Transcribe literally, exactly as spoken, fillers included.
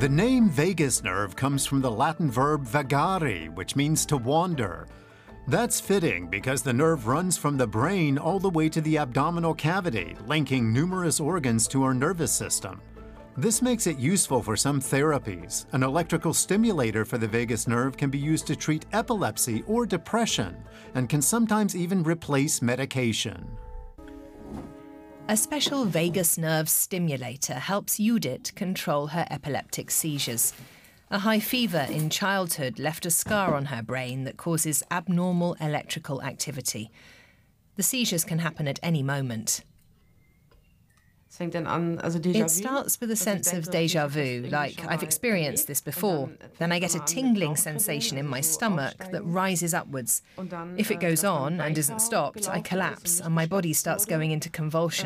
The name vagus nerve comes from the Latin verb vagare, which means to wander. That's fitting because the nerve runs from the brain all the way to the abdominal cavity, linking numerous organs to our nervous system. This makes it useful for some therapies. An electrical stimulator for the vagus nerve can be used to treat epilepsy or depression, and can sometimes even replace medication. A special vagus nerve stimulator helps Judith control her epileptic seizures. A high fever in childhood left a scar on her brain that causes abnormal electrical activity. The seizures can happen at any moment. It starts with a sense of déjà vu, like I've experienced this before. Then I get a tingling sensation in my stomach that rises upwards. If it goes on and isn't stopped, I collapse and my body starts going into convulsions.